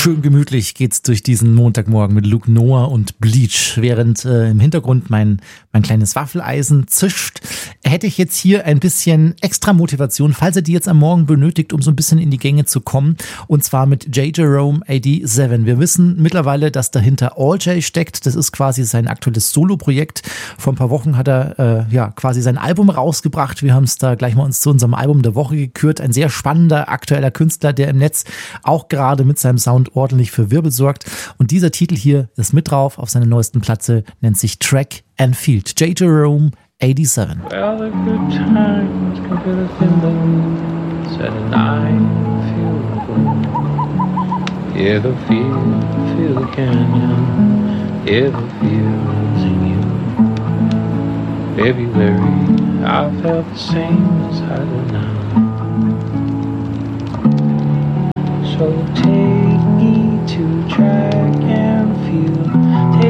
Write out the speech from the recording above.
Schön gemütlich geht's durch diesen Montagmorgen mit Luke Noah und Bleach, während im Hintergrund mein kleines Waffeleisen zischt. Hätte ich jetzt hier ein bisschen extra Motivation, falls ihr die jetzt am Morgen benötigt, um so ein bisschen in die Gänge zu kommen, und zwar mit J. Jerome 87. Wir wissen mittlerweile, dass dahinter All J steckt. Das ist quasi sein aktuelles Solo-Projekt. Vor ein paar Wochen hat er quasi sein Album rausgebracht. Wir haben es da gleich mal uns zu unserem Album der Woche gekürt. Ein sehr spannender aktueller Künstler, der im Netz auch gerade mit seinem Sound ordentlich für Wirbel sorgt. Und dieser Titel hier ist mit drauf auf seiner neuesten Platte, nennt sich Track and Field. J. Jerome 87. Well, the good times come to the thimbles and I feel the flow. Hear the field, feel the canyon, hear the fields in you. February, I felt the same as I do now. So take